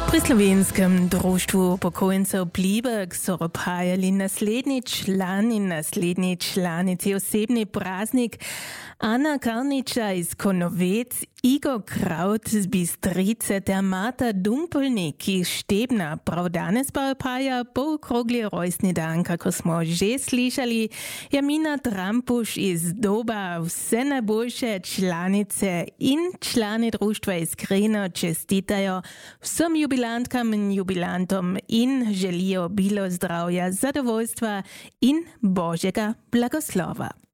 Pri slovenskem društvu upokojencev Blibek so obhajali naslednji član in naslednji članici osebni praznik. Ana Karniča iz Konovec, Igor Kraut z Bistrice ter Marta Dumpelnik iz Štebna. Prav danes pa obhaja polokrogli rojstni dan, kako smo že slišali. Jamina Trampuš iz Doba, vse najboljše članice in člani društva iskreno čestitajo vsem jubilantkam in jubilantom in želijo obilo zdravja, zadovoljstva in Božjega blagoslova.